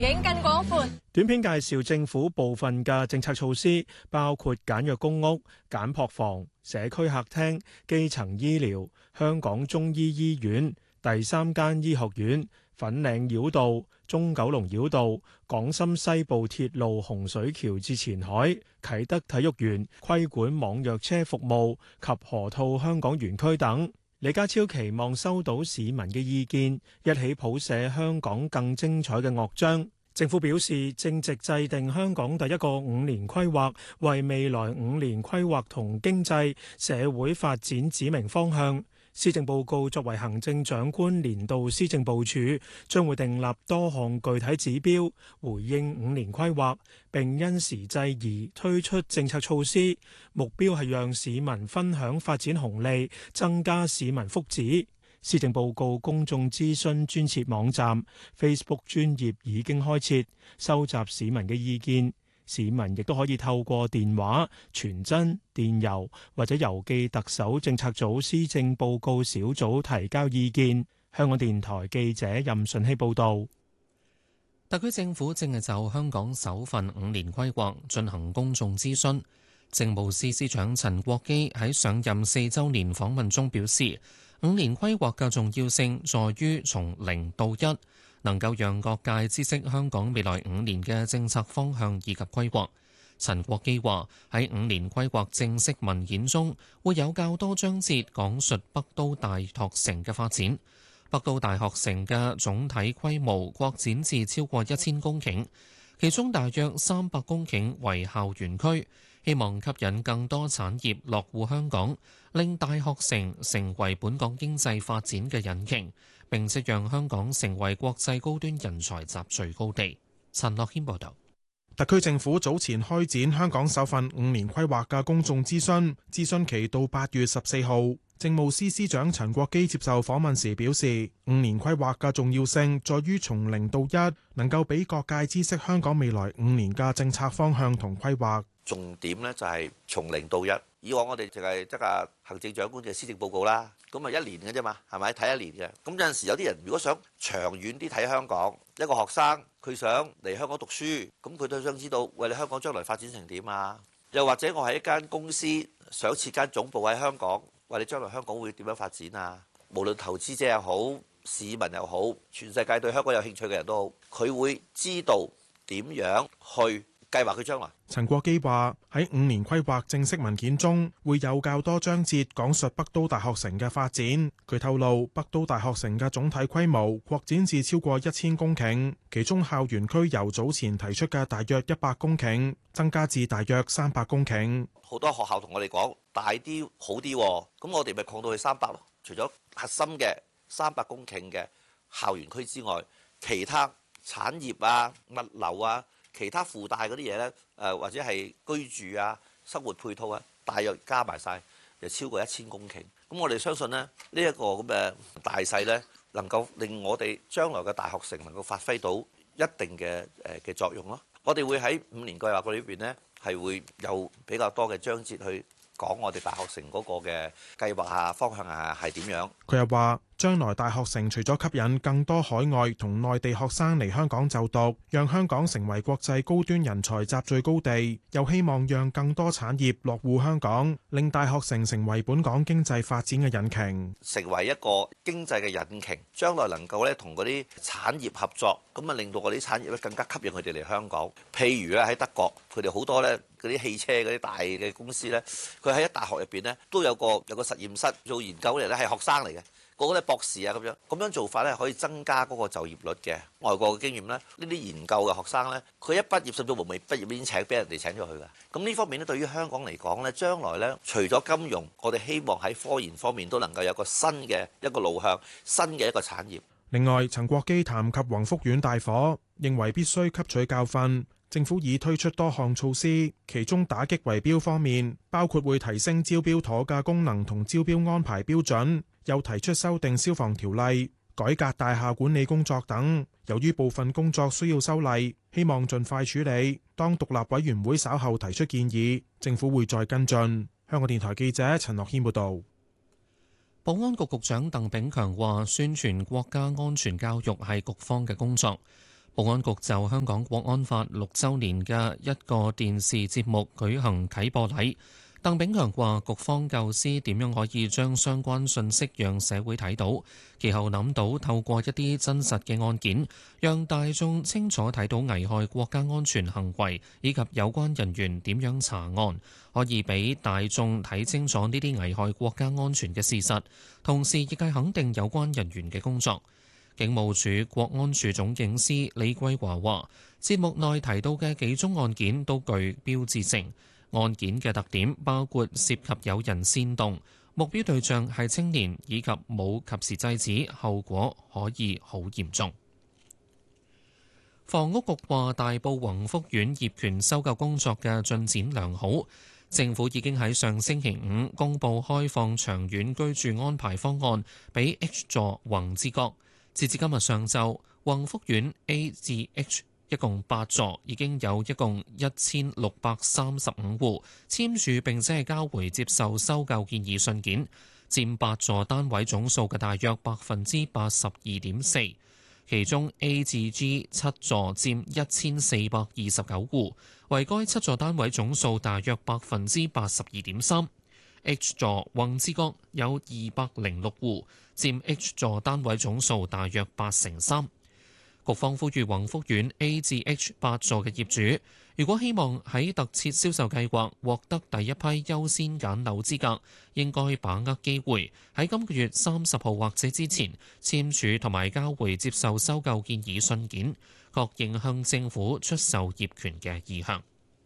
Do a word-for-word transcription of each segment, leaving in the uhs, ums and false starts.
影更廣闊。 短片介紹政府部分嘅政策措施，包括簡約公屋、簡樸房、社區客廳、基層醫療、香港中醫醫院、第三間醫學院、粉嶺繞道、中九龍繞道、港深西部鐵路洪水橋至前海、啟德體育園、規管網約車服務及河套香港園區等。李家超期望收到市民嘅意見，一起譜寫香港更精彩嘅樂章。政府表示，正值制定香港第一個五年規劃，為未來五年規劃同經濟社會發展指明方向。施政報告作為行政長官年度施政部署，將會訂立多項具體指標，回應五年規劃，並因時制宜推出政策措施，目標係讓市民分享發展紅利，增加市民福祉。施政報告公眾諮詢專設網站 Facebook 專頁已經開設，收集市民嘅意見。市民亦都可以透過電話、傳真、電郵或者郵寄特首政策組施政報告小組提交意見。香港電台記者任順希報導。 特區政府正係就香港首份五年規劃進行公眾諮詢。政務司司長陳國基喺上任四週年訪問中表示，五年規劃嘅重要性在於從零到一，能夠讓各界知悉香港未來五年嘅政策方向以及規劃。陳國基話：喺五年規劃正式文件中，會有較多章節講述北都大學城嘅發展。北都大學城嘅總體規模擴展至超過一千公頃，其中大約三百公頃為校園區，希望吸引更多產業落戶香港，令大學城成為本港經濟發展嘅引擎，並且讓香港成為國際高端人才集聚高地。陳樂軒報導。 特區政府早前開展香港首份五年規劃嘅公眾諮詢，諮詢期到八月十四號。政務司司長陳國基接受訪問時表示，五年規劃嘅重要性在於從零到一，能夠俾各界知悉香港未來五年嘅政策方向同規劃。 重點呢就係從零到一。以往我哋淨係得個行政長官嘅施政報告啦，咁啊一年嘅啫嘛，係咪睇一年嘅？咁有陣時有啲人如果想長遠啲睇香港，一個學生佢想嚟香港讀書，咁佢都想知道，喂，你香港將來發展成點啊？又或者我喺一間公司想設間總部喺香港。話你將來香港會點樣發展啊？無論投資者又好，市民又好，全世界對香港有興趣嘅人都好，佢會知道點樣去計劃佢將來。 陳國基話：喺五年規劃正式文件中，會有較多章節講述北都大學城嘅發展。佢透露，北都大學城嘅總體規模擴展至超過一千公頃，其中校園區由早前提出嘅大約一百公頃，增加至大約三百公頃。 好多學校同我哋講大啲好啲，咁我哋咪擴到去三百咯。除咗核心嘅三百公頃嘅校園區之外，其他產業啊、物流啊、其他附帶嗰啲嘢呢，誒或者係居住啊、生活配套啊，大約加埋晒，就超過一千公頃。咁我哋相信呢，呢一個咁嘅大勢呢，能夠令我哋將來嘅大學城能夠發揮到一定嘅誒嘅作用咯。我哋會喺五年計劃嗰裏邊呢，係會有比較多嘅章節去講我哋大學城嗰個嘅計劃啊、方向啊係點樣。 佢又話：將來大學城除咗吸引更多海外同內地學生嚟香港就讀，讓香港成為國際高端人才集聚高地，又希望讓更多產業落戶香港，令大學城成為本港經濟發展嘅引擎， 成為一個經濟嘅引擎。將來能夠咧同嗰啲產業合作，咁啊令到嗰啲產業咧更加吸引佢哋嚟香港。譬如咧喺德國，佢哋好多咧嗰啲汽車嗰啲大嘅公司咧，佢喺一大學入邊咧都有個有個實驗室做研究嚟咧，係學生嚟嘅。嗰個咧博士啊咁樣，咁樣做法咧可以增加嗰個就業率嘅。外國嘅經驗咧，呢啲研究嘅學生咧，佢一畢業甚至乎未畢業已經請俾人哋請咗去㗎。咁呢方面咧，對於香港嚟講咧，將來咧除咗金融，我哋希望喺科研方面都能夠有個新嘅一個路向，新嘅一個產業。 另外，陳國基談及宏福苑大火，認為必須吸取教訓。政府已推出多項措施，其中打擊圍標方面，包括會提升招標妥嘅功能同招標安排標準，又提出修訂消防條例、改革大廈管理工作等。由於部分工作需要修例，希望盡快處理。當獨立委員會稍後提出建議，政府會再跟進。香港電台記者陳樂軒報導。 保安局局長鄧炳強話：宣傳國家安全教育係局方嘅工作。 保安局就香港國安法六週年嘅一個電視節目舉行啟播禮。鄧炳強話：局方構思點樣可以將相關信息讓社會睇到，其後諗到透過一啲真實嘅案件，讓大眾清楚睇到危害國家安全行為以及有關人員點樣查案，可以俾大眾睇清楚呢啲危害國家安全嘅事實，同時亦係肯定有關人員嘅工作。警務處國安處總警司李桂華話：節目內提到嘅幾宗案件都具標誌性。案件嘅特點包括涉及有人煽動，目標對象係青年，以及冇及時制止，後果可以好嚴重。房屋局話，大埔宏福苑業權收購工作嘅進展良好，政府已經喺上星期五公佈開放長遠居住安排方案俾 H 座宏之閣。截至今日上晝，宏福苑 A 至 H一共八座，已經有一共一千六百三十五戶簽署並且係交回接受收購建議信件，佔八座單位總數嘅大約百分之八十二點四。其中 A 至 G 七座佔一千四百二十九戶，為該七座單位總數大約百分之八十二點三。H 座宏之閣有二百零六戶，佔 H 座單位總數大約八成三。局方呼籲宏福苑 A 至 H 八座嘅業主，如果希望喺特設銷售計劃獲得第一批優先揀樓資格，應該把握機會喺今個月三十號或者之前簽署同埋交回接受收購建議信件，確認向政府出售業權嘅意向。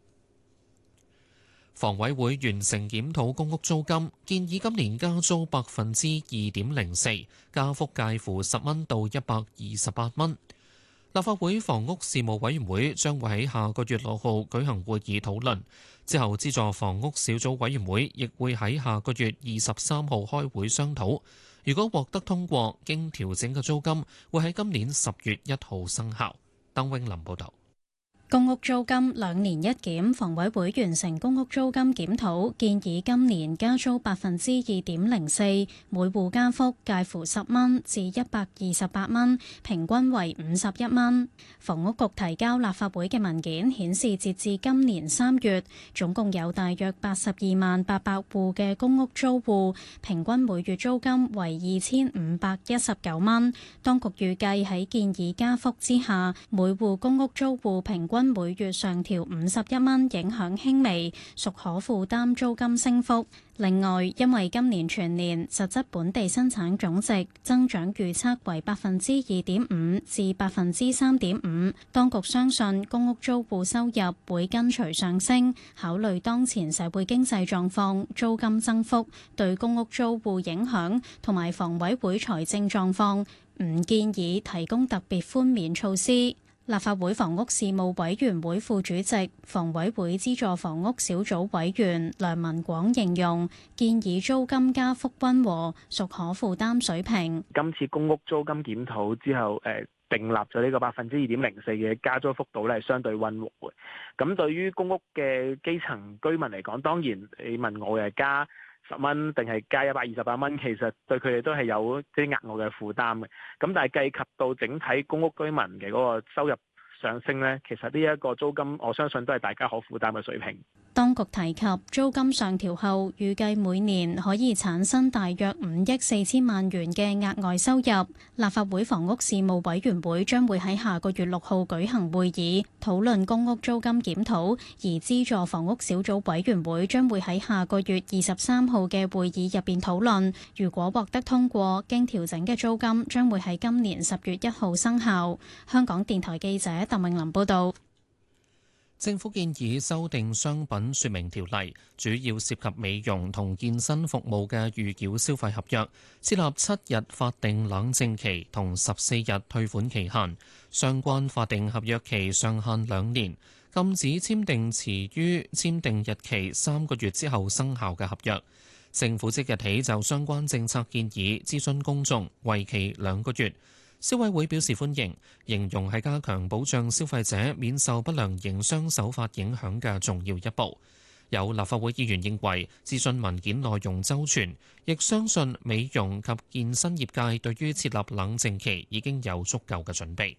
房委會完成檢討公屋租金，建議今年加租百分之二點零四，加幅介乎十蚊到一百二十八蚊。立法會房屋事務委員會將會喺下個月六號舉行會議討論，之後資助房屋小組委員會亦會喺下個月二十三號開會商討。如果獲得通過，經調整嘅租金會喺今年十月一號生效。鄧永林報導。 公屋租金兩年一檢，房委會完成公屋租金檢討，建議今年加租百分之二點零四，每戶加幅介乎十蚊至一百二十八蚊，平均為五十一蚊。房屋局提交立法會嘅文件顯示，截至今年三月，總共有大約八十二萬八百戶嘅公屋租戶，平均每月租金為二千五百一十九蚊。當局預計喺建議加幅之下，每戶公屋租戶平均每月上調五十一蚊，影響輕微，屬可負擔租金升幅。另外，因為今年全年實質本地生產總值增長預測為百分之二點五至百分之三點五，當局相信公屋租戶收入會跟隨上升。考慮當前社會經濟狀況、租金增幅對公屋租戶影響同埋房委會財政狀況，唔建議提供特別寬免措施。立法會房屋事務委員會副主席、房委會資助房屋小組委員梁文廣形容，建議租金加幅溫和，屬可負擔水平。 今次公屋租金檢討之後，誒訂立咗呢個百分之二點零四嘅加租幅度咧，係相對溫和嘅。咁對於公屋嘅基層居民嚟講，當然你問我嘅加十蚊定係加一百二十八蚊，其實對佢哋都係有啲額外嘅負擔嘅。咁但係計及到整體公屋居民嘅嗰個收入上升呢，其實呢一個租金，我相信都係大家可負擔嘅水平。 當局提及租金上調後，預計每年可以產生大約五億四千萬元嘅額外收入。立法會房屋事務委員會將會喺下個月六號舉行會議，討論公屋租金檢討，而資助房屋小組委員會將會喺下個月二十三號嘅會議入邊討論。如果獲得通過，經調整嘅租金將會喺今年十月一號生效。香港電台記者鄧永林報導。 政府建議修訂商品說明條例，主要涉及美容同健身服務嘅預繳消費合約，設立七日法定冷靜期同十四日退款期限，相關法定合約期上限兩年，禁止簽訂遲於簽訂日期三個月之後生效嘅合約。政府即日起就相關政策建議諮詢公眾，為期兩個月。消委會表示歡迎，形容係加強保障消費者免受不良營商手法影響嘅重要一步。有立法會議員認為諮詢文件內容周全，亦相信美容及健身業界對於設立冷靜期已經有足夠嘅準備。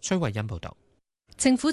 崔慧欣報道。 政府